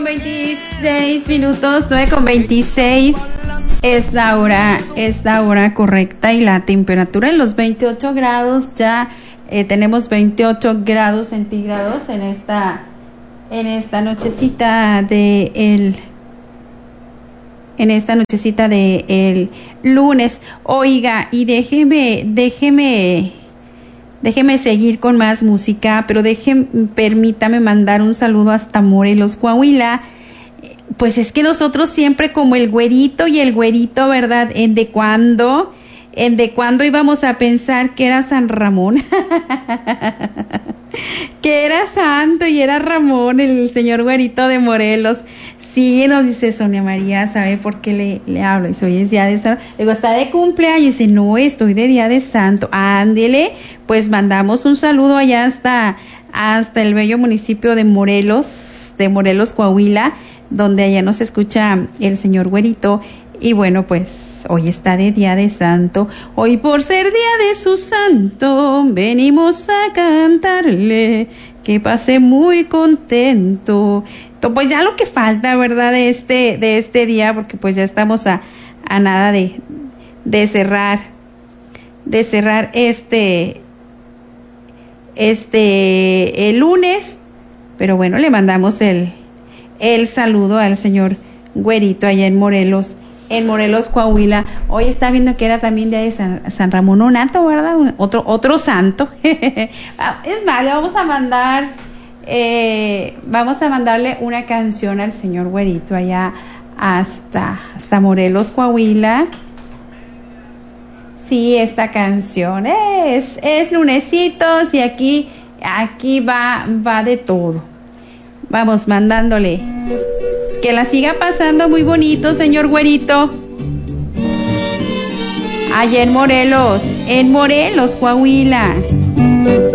26 minutos, 9:26 es la hora correcta y la temperatura en los 28 grados, ya tenemos 28 grados centígrados en esta nochecita de el lunes. Oiga, y déjeme seguir con más música, pero permítame mandar un saludo hasta Morelos, Coahuila. Pues es que nosotros siempre como el güerito, ¿verdad? ¿De cuándo íbamos a pensar que era San Ramón? Que era santo y era Ramón, el señor güerito de Morelos. Sí, nos dice Sonia María, ¿sabe por qué le hablo? Dice, hoy es día de santo. Le digo, ¿está de cumpleaños? Dice, no, estoy de día de santo. Ándele, pues mandamos un saludo allá hasta el bello municipio de Morelos, Coahuila, donde allá nos escucha el señor güerito. Y bueno, pues hoy está de día de santo. Hoy por ser día de su santo, venimos a cantarle que pase muy contento. Pues ya lo que falta, ¿verdad? De este día, porque pues ya estamos a nada de cerrar el lunes. Pero bueno, le mandamos el saludo al señor güerito allá en Morelos, Coahuila. Hoy está viendo que era también día de San Ramón Nonato, ¿verdad? Otro santo. Es más, le vamos a mandarle una canción al señor güerito allá hasta Morelos, Coahuila. Sí, esta canción es lunesitos y aquí va de todo. Vamos mandándole. Que la siga pasando muy bonito, señor güerito. Allá en Morelos, Coahuila.